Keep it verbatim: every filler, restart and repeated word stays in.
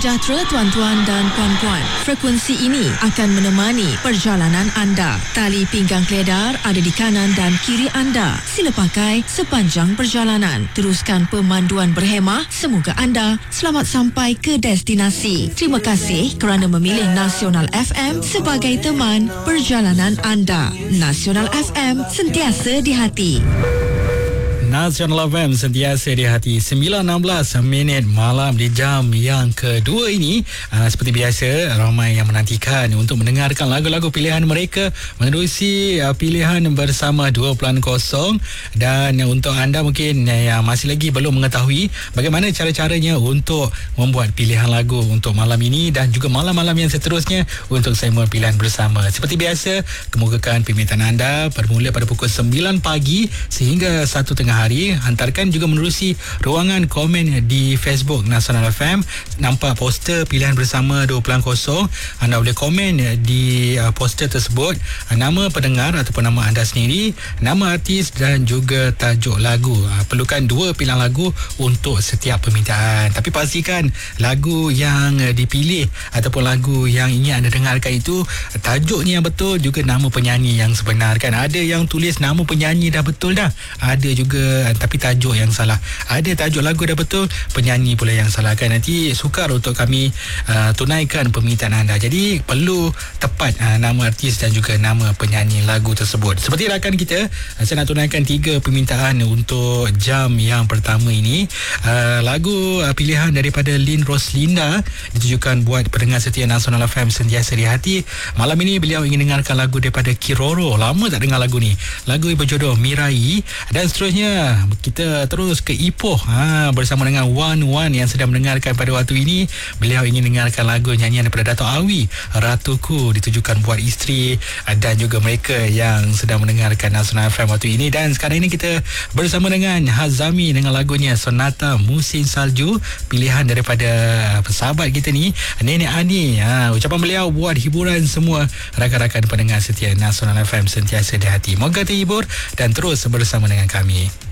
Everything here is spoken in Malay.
sejahtera tuan-tuan dan puan-puan. Frekuensi ini akan menemani perjalanan anda. Tali pinggang keledar ada di kanan dan kiri anda. Sila pakai sepanjang perjalanan. Teruskan pemanduan berhemah. Semoga anda selamat sampai ke destinasi. Terima kasih kerana memilih Nasional F M sebagai teman perjalanan anda. Nasional F M, sentiasa di hati. Nasional F M, sentiasa di hati. Sembilan enam belas minit malam di jam yang kedua ini. uh, Seperti biasa, ramai yang menantikan untuk mendengarkan lagu-lagu pilihan mereka menerusi uh, pilihan bersama dua kosong. Dan uh, untuk anda mungkin uh, yang masih lagi belum mengetahui bagaimana cara-caranya untuk membuat pilihan lagu untuk malam ini dan juga malam-malam yang seterusnya untuk segmen pilihan bersama. Seperti biasa, kemukakan permintaan anda bermula pada pukul sembilan pagi sehingga satu tengah hari. Hantarkan juga menerusi ruangan komen di Facebook Nasional F M. Nampak poster pilihan bersama dua kosong. Anda boleh komen di uh, poster tersebut uh, nama pendengar ataupun nama anda sendiri, nama artis dan juga tajuk lagu. Uh, perlukan dua pilihan lagu untuk setiap permintaan. Tapi pastikan lagu yang uh, dipilih ataupun lagu yang ingin anda dengarkan itu uh, tajuknya yang betul, juga nama penyanyi yang sebenar. Kan ada yang tulis nama penyanyi dah betul dah, ada juga tapi tajuk yang salah. Ada tajuk lagu dah betul, penyanyi pula yang salah. Kan nanti sukar untuk kami uh, tunaikan permintaan anda. Jadi perlu tepat uh, nama artis dan juga nama penyanyi lagu tersebut. Seperti rakan kita, uh, saya nak tunaikan tiga permintaan untuk jam yang pertama ini. uh, Lagu uh, pilihan daripada Lynn Roslinda ditujukan buat pendengar setia Nasional F M sentiasa di hati. Malam ini beliau ingin dengarkan lagu daripada Kiroro. Lama tak dengar lagu ni. Lagu berjodoh Mirai. Dan seterusnya kita terus ke Ipoh ha, bersama dengan Wan Wan yang sedang mendengarkan pada waktu ini. Beliau ingin dengarkan lagu nyanyian daripada Dato' Awi, Ratuku, ditujukan buat isteri dan juga mereka yang sedang mendengarkan Nasional F M waktu ini. Dan sekarang ini kita bersama dengan Hazami dengan lagunya Sonata Musim Salju, pilihan daripada sahabat kita ni, Nenek Ani. ha, Ucapan beliau buat hiburan semua rakan-rakan pendengar setia Nasional F M sentiasa di hati. Moga terhibur dan terus bersama dengan kami.